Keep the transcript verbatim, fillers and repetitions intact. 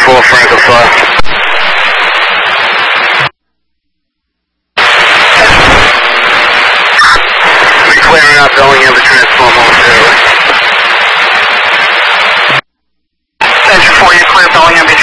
four, Franco five. We're clearing out Bellingham to transform momentarily. Engine four, you clear Bellingham.